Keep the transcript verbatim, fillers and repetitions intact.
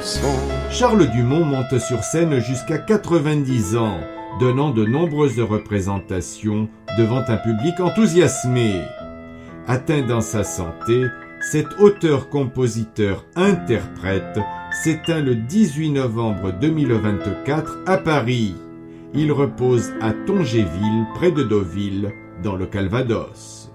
Charles Dumont monte sur scène jusqu'à quatre-vingt-dix ans, donnant de nombreuses représentations devant un public enthousiasmé. Atteint dans sa santé, cet auteur-compositeur-interprète s'éteint le dix-huit novembre deux mille vingt-quatre à Paris. Il repose à Tongéville, près de Deauville, dans le Calvados.